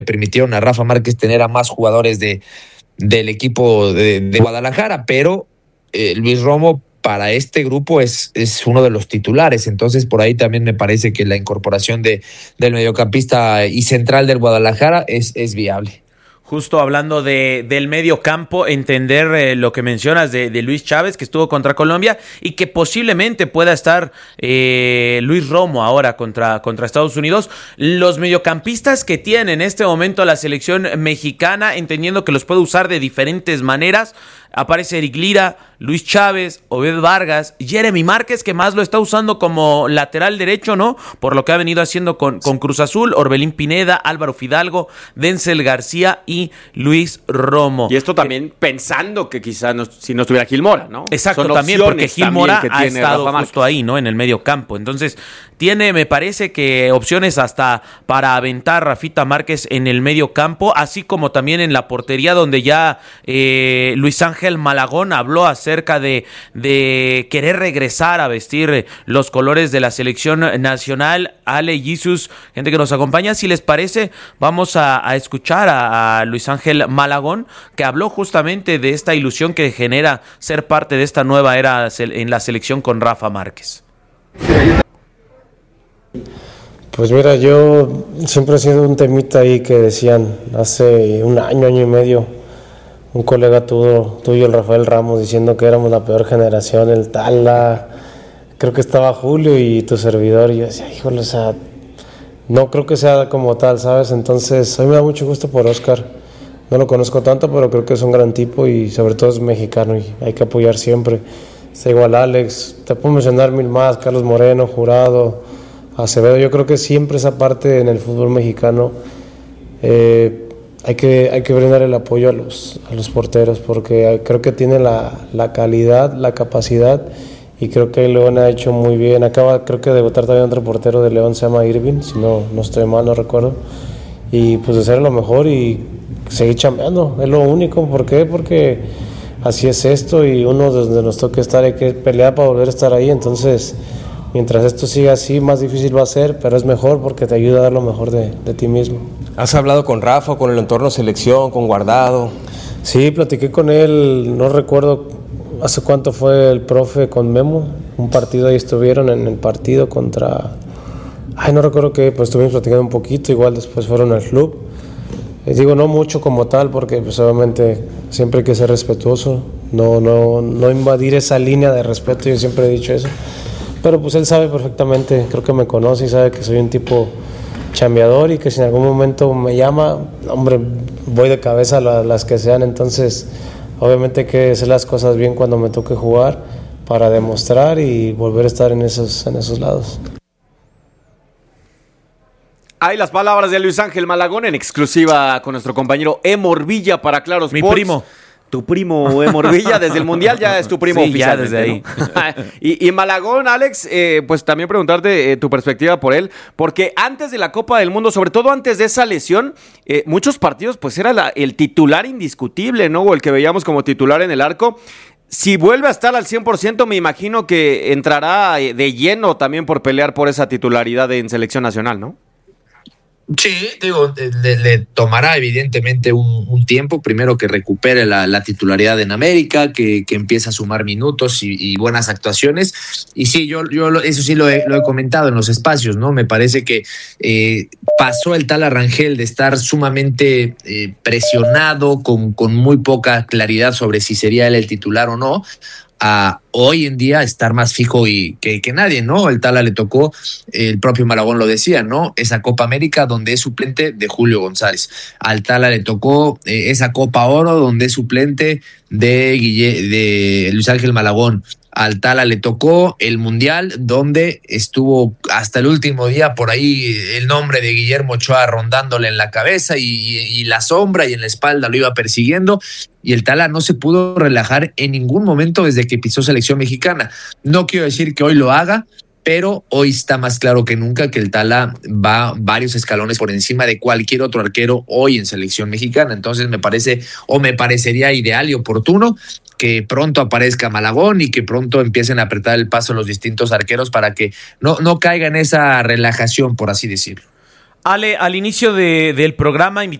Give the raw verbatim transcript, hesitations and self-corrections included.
permitieron a Rafa Márquez tener a más jugadores de, del equipo de, de Guadalajara, pero eh, Luis Romo para este grupo es, es uno de los titulares, entonces por ahí también me parece que la incorporación de, del mediocampista y central del Guadalajara es, es viable. Justo hablando de, del medio campo, entender eh, lo que mencionas de, de Luis Chávez, que estuvo contra Colombia y que posiblemente pueda estar eh, Luis Romo ahora contra, contra Estados Unidos. Los mediocampistas que tiene en este momento la selección mexicana, entendiendo que los puede usar de diferentes maneras. Aparece Eric Lira, Luis Chávez, Obed Vargas, Jeremy Márquez, que más lo está usando como lateral derecho, ¿no? Por lo que ha venido haciendo con, con Cruz Azul, Orbelín Pineda, Álvaro Fidalgo, Denzel García y Luis Romo. Y esto también eh, pensando que quizás no, si no estuviera Gil Mora, ¿no? Exacto, Son también porque Gil Mora ha estado justo ahí, ¿no? En el medio campo. Entonces, tiene, me parece que opciones hasta para aventar Rafita Márquez en el medio campo, así como también en la portería, donde ya eh, Luis Ángel Malagón habló acerca de, de querer regresar a vestir los colores de la selección nacional. Ale, Jesus, gente que nos acompaña, si les parece, vamos a, a escuchar a, a Luis Ángel Malagón, que habló justamente de esta ilusión que genera ser parte de esta nueva era en la selección con Rafa Márquez. Pues mira, yo siempre he sido un temita ahí que decían hace un año, año y medio, un colega tuyo, tuyo, el Rafael Ramos, diciendo que éramos la peor generación, el Tala, creo que estaba Julio y tu servidor, y yo decía, híjole, o sea, no creo que sea como tal, ¿sabes? Entonces, a mí me da mucho gusto por Oscar, no lo conozco tanto, pero creo que es un gran tipo y sobre todo es mexicano y hay que apoyar siempre. Está igual Alex, te puedo mencionar mil más, Carlos Moreno, Jurado, Acevedo. Yo creo que siempre esa parte en el fútbol mexicano eh, hay que hay que brindar el apoyo a los a los porteros, porque creo que tiene la, la calidad, la capacidad, y creo que León ha hecho muy bien. Acaba creo que de debutar también otro portero de León, se llama Irving, si no, no estoy mal, no recuerdo, y pues de ser lo mejor y seguir chambeando, es lo único. ¿Por qué? Porque así es esto, y uno desde nos toca estar, hay que pelear para volver a estar ahí. Entonces, mientras esto siga así, más difícil va a ser, pero es mejor porque te ayuda a dar lo mejor de, de ti mismo. ¿Has hablado con Rafa, con el entorno selección, con Guardado? Sí, platiqué con él, no recuerdo hace cuánto fue el profe con Memo, un partido ahí estuvieron en el partido contra... Ay, no recuerdo qué, pues estuvimos platicando un poquito, igual después fueron al club. Les digo, no mucho como tal, porque pues obviamente siempre hay que ser respetuoso, no, no, no invadir esa línea de respeto, yo siempre he dicho eso. Pero pues él sabe perfectamente, creo que me conoce y sabe que soy un tipo chambeador y que si en algún momento me llama, hombre, voy de cabeza a las que sean. Entonces, obviamente hay que hacer las cosas bien cuando me toque jugar para demostrar y volver a estar en esos, en esos lados. Hay las palabras de Luis Ángel Malagón en exclusiva con nuestro compañero Emor Villa para Claro Sports. Mi primo. Tu primo Emor Villa, desde el Mundial ya es tu primo sí, oficial. Ya desde ahí. ¿No? y, y Malagón, Alex, eh, pues también preguntarte eh, tu perspectiva por él, porque antes de la Copa del Mundo, sobre todo antes de esa lesión, eh, muchos partidos pues era la, el titular indiscutible, ¿no? O el que veíamos como titular en el arco. Si vuelve a estar al cien por ciento, me imagino que entrará de lleno también por pelear por esa titularidad en selección nacional, ¿no? Sí, digo, le, le tomará evidentemente un, un tiempo, primero que recupere la, la titularidad en América, que, que empiece a sumar minutos y, y buenas actuaciones. Y sí, yo, yo eso sí lo he, lo he comentado en los espacios, ¿no? Me parece que eh, pasó el Tala Rangel de estar sumamente eh, presionado, con, con muy poca claridad sobre si sería él el titular o no, a hoy en día estar más fijo y que, que nadie, ¿no? El Tala le tocó, el propio Malagón lo decía, ¿no? Esa Copa América donde es suplente de Julio González. Al Tala le tocó eh, esa Copa Oro donde es suplente de, Guille, de Luis Ángel Malagón. Al Tala le tocó el Mundial donde estuvo hasta el último día por ahí el nombre de Guillermo Ochoa rondándole en la cabeza y, y, y la sombra y en la espalda lo iba persiguiendo, y el Tala no se pudo relajar en ningún momento desde que pisó selección mexicana. No quiero decir que hoy lo haga, pero hoy está más claro que nunca que el Tala va varios escalones por encima de cualquier otro arquero hoy en selección mexicana. Entonces me parece, o me parecería ideal y oportuno que pronto aparezca Malagón y que pronto empiecen a apretar el paso los distintos arqueros para que no, no caiga en esa relajación, por así decirlo. Ale, al inicio de, del programa